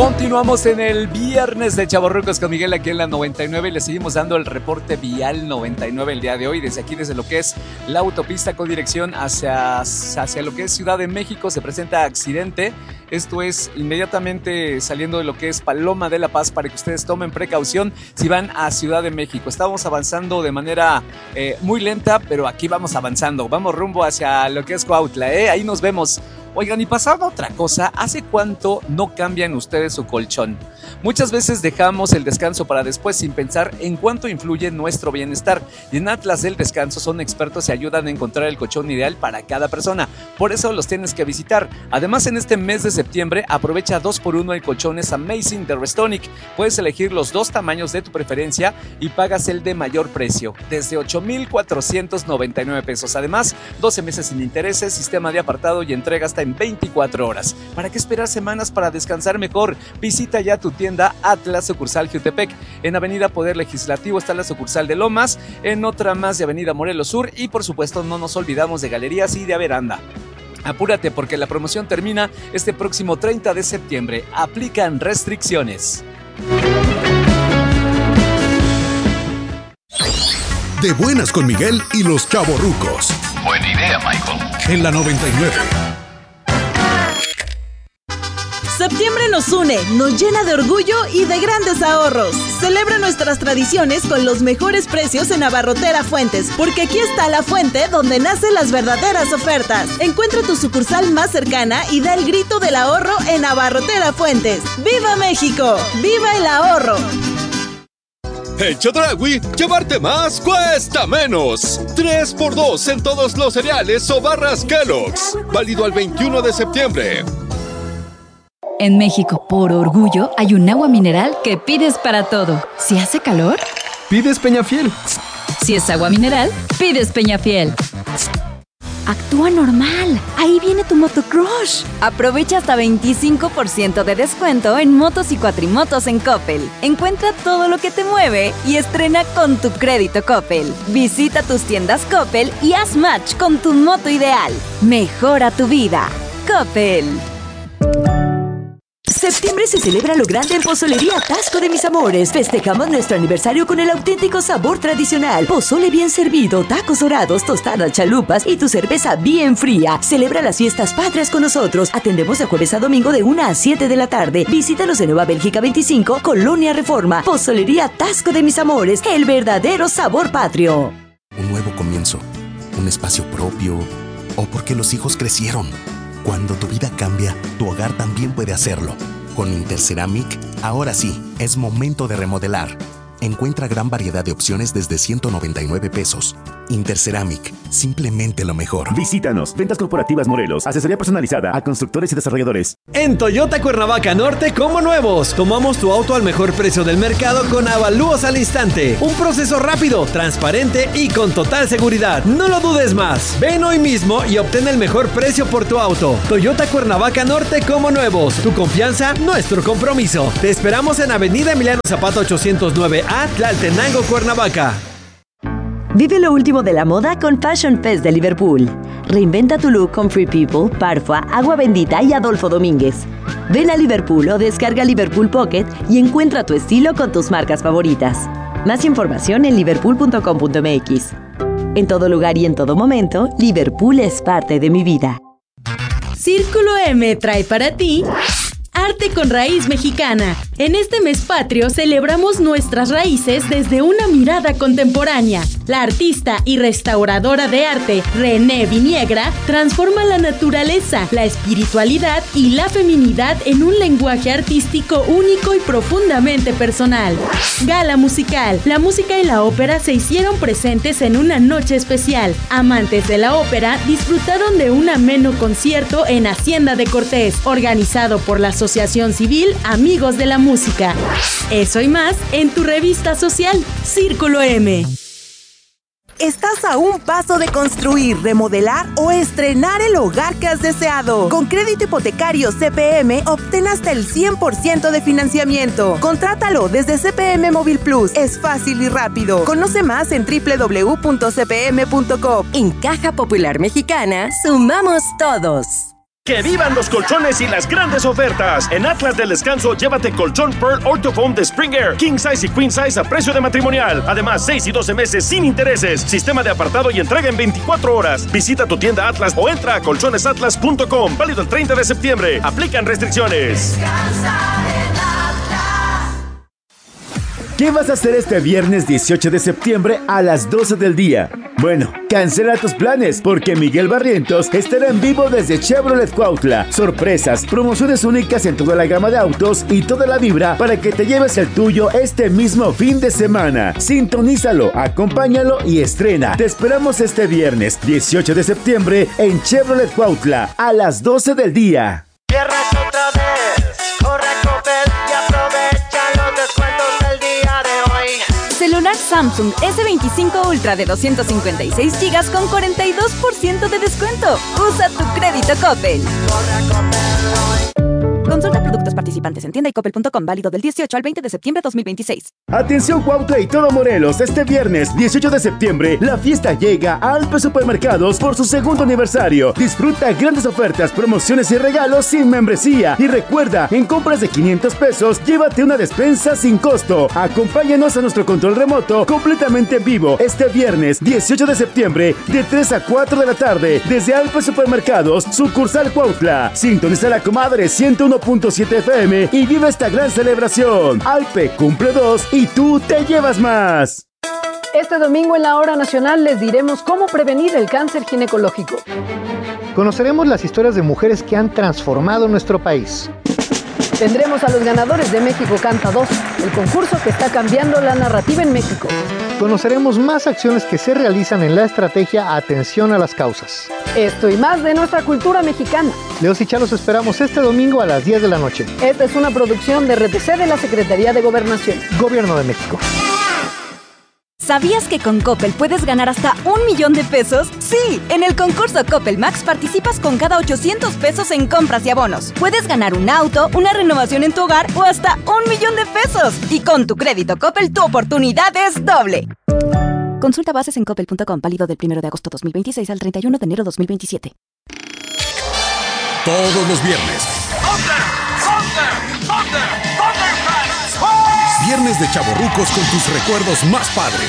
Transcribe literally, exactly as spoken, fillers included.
Continuamos en el viernes de Chavorrucos con Miguel aquí en la noventa y nueve y le seguimos dando el reporte vial noventa y nueve el día de hoy. Desde aquí, desde lo que es la autopista con dirección hacia, hacia lo que es Ciudad de México, se presenta accidente. Esto es inmediatamente saliendo de lo que es Paloma de la Paz para que ustedes tomen precaución si van a Ciudad de México. Estamos avanzando de manera eh, muy lenta, pero aquí vamos avanzando. Vamos rumbo hacia lo que es Cuautla, ¿eh? Ahí nos vemos. Oigan, y pasando a otra cosa, ¿hace cuánto no cambian ustedes su colchón? Muchas veces dejamos el descanso para después sin pensar en cuánto influye en nuestro bienestar. Y en Atlas del Descanso son expertos y ayudan a encontrar el colchón ideal para cada persona. Por eso los tienes que visitar. Además, en este mes de septiembre, aprovecha dos por uno en colchones Amazing de Restonic. Puedes elegir los dos tamaños de tu preferencia y pagas el de mayor precio, desde ocho mil cuatrocientos noventa y nueve pesos. Además, doce meses sin intereses, sistema de apartado y entrega hasta en veinticuatro horas. ¿Para qué esperar semanas para descansar mejor? Visita ya tu tienda Atlas sucursal Jutepec. En Avenida Poder Legislativo está la sucursal de Lomas, en otra más de Avenida Morelos Sur y por supuesto no nos olvidamos de Galerías y de Averanda. Apúrate porque la promoción termina este próximo treinta de septiembre. Aplican restricciones. De buenas con Miguel y los Chavorrucos. Buena idea, Michael. En la noventa y nueve. Septiembre nos une, nos llena de orgullo y de grandes ahorros. Celebra nuestras tradiciones con los mejores precios en Abarrotera Fuentes, porque aquí está la fuente donde nacen las verdaderas ofertas. Encuentra tu sucursal más cercana y da el grito del ahorro en Abarrotera Fuentes. ¡Viva México! ¡Viva el ahorro! En Chedraui, llevarte más cuesta menos. tres por dos en todos los cereales o barras Kellogg's. Válido al veintiuno de septiembre. En México, por orgullo, hay un agua mineral que pides para todo. Si hace calor, pides Peñafiel. Si es agua mineral, pides Peñafiel. Actúa normal. Ahí viene tu motocrush. Aprovecha hasta veinticinco por ciento de descuento en motos y cuatrimotos en Coppel. Encuentra todo lo que te mueve y estrena con tu crédito Coppel. Visita tus tiendas Coppel y haz match con tu moto ideal. Mejora tu vida. Coppel. Septiembre se celebra lo grande en Pozolería Tasco de Mis Amores. Festejamos nuestro aniversario con el auténtico sabor tradicional. Pozole bien servido, tacos dorados, tostadas, chalupas y tu cerveza bien fría. Celebra las fiestas patrias con nosotros. Atendemos de jueves a domingo de una a siete de la tarde. Visítanos en Nueva Bélgica veinticinco, Colonia Reforma. Pozolería Tasco de Mis Amores, el verdadero sabor patrio. Un nuevo comienzo, un espacio propio o porque los hijos crecieron. Cuando tu vida cambia, tu hogar también puede hacerlo. Con Interceramic, ahora sí, es momento de remodelar. Encuentra gran variedad de opciones desde ciento noventa y nueve pesos. Interceramic, simplemente lo mejor. Visítanos, Ventas Corporativas Morelos, asesoría personalizada a constructores y desarrolladores. En Toyota Cuernavaca Norte, como nuevos, tomamos tu auto al mejor precio del mercado con avalúos al instante. Un proceso rápido, transparente y con total seguridad. No lo dudes más. Ven hoy mismo y obtén el mejor precio por tu auto. Toyota Cuernavaca Norte, como nuevos. Tu confianza, nuestro compromiso. Te esperamos en Avenida Emiliano Zapata ochocientos nueve A, Tlaltenango, Cuernavaca. Vive lo último de la moda con Fashion Fest de Liverpool. Reinventa tu look con Free People, Parfua, Agua Bendita y Adolfo Domínguez. Ven a Liverpool o descarga Liverpool Pocket y encuentra tu estilo con tus marcas favoritas. Más información en liverpool punto com punto m x. En todo lugar y en todo momento, Liverpool es parte de mi vida. Círculo M trae para ti Arte con Raíz Mexicana. En este mes patrio celebramos nuestras raíces desde una mirada contemporánea. La artista y restauradora de arte, René Viniegra, transforma la naturaleza, la espiritualidad y la feminidad en un lenguaje artístico único y profundamente personal. Gala musical. La música y la ópera se hicieron presentes en una noche especial. Amantes de la ópera disfrutaron de un ameno concierto en Hacienda de Cortés, organizado por la Asociación Civil Amigos de la Música. Eso y más en tu revista social, Círculo M. Estás a un paso de construir, remodelar o estrenar el hogar que has deseado. Con crédito hipotecario C P M, obtén hasta el cien por ciento de financiamiento. Contrátalo desde C P M Móvil Plus. Es fácil y rápido. Conoce más en doble u doble u doble u punto c p m punto com. En Caja Popular Mexicana, sumamos todos. ¡Que vivan los colchones y las grandes ofertas! En Atlas del Descanso, llévate colchón Pearl Orthofoam de Spring Air, King Size y Queen Size a precio de matrimonial. Además, seis y doce meses sin intereses. Sistema de apartado y entrega en veinticuatro horas. Visita tu tienda Atlas o entra a colchones atlas punto com. Válido el treinta de septiembre. Aplican restricciones. ¿Qué vas a hacer este viernes dieciocho de septiembre a las doce del día? Bueno, cancela tus planes porque Miguel Barrientos estará en vivo desde Chevrolet Cuautla. Sorpresas, promociones únicas en toda la gama de autos y toda la vibra para que te lleves el tuyo este mismo fin de semana. Sintonízalo, acompáñalo y estrena. Te esperamos este viernes dieciocho de septiembre en Chevrolet Cuautla a las doce del día. Viernes otra vez, corre a Coppel y aprovecha los descuentos del día de hoy. Celular Samsung ese veinticinco Ultra de doscientos cincuenta y seis gigas con cuarenta y dos por ciento de descuento. Usa tu crédito Coppel. Corre a Coppel hoy. Consulta productos participantes en tienda y coppel punto com, válido del dieciocho al veinte de septiembre de dos mil veintiséis. Atención Cuautla y todo Morelos, este viernes dieciocho de septiembre la fiesta llega a Alpe Supermercados por su segundo aniversario. Disfruta grandes ofertas, promociones y regalos sin membresía. Y recuerda, en compras de quinientos pesos, llévate una despensa sin costo. Acompáñanos a nuestro control remoto completamente en vivo este viernes dieciocho de septiembre de tres a cuatro de la tarde desde Alpe Supermercados, sucursal Cuautla. Sintoniza la comadre ciento uno punto siete F M y vive esta gran celebración. Alpe cumple dos y tú te llevas más. Este domingo en la Hora Nacional les diremos cómo prevenir el cáncer ginecológico. Conoceremos las historias de mujeres que han transformado nuestro país. Tendremos a los ganadores de México Canta dos, el concurso que está cambiando la narrativa en México. Conoceremos más acciones que se realizan en la estrategia Atención a las Causas. Esto y más de nuestra cultura mexicana. Leos y Chá los esperamos este domingo a las diez de la noche. Esta es una producción de R T C de la Secretaría de Gobernación. Gobierno de México. ¿Sabías que con Coppel puedes ganar hasta un millón de pesos? ¡Sí! En el concurso Coppel Max participas con cada ochocientos pesos en compras y abonos. Puedes ganar un auto, una renovación en tu hogar o hasta un millón de pesos. Y con tu crédito Coppel, tu oportunidad es doble. Consulta bases en coppel punto com, válido del primero de agosto dos mil veintiséis al treinta y uno de enero dos mil veintisiete. Todos los viernes. Thunder, Thunder, Thunder, Thunder, Viernes de chavorrucos con tus recuerdos más padres.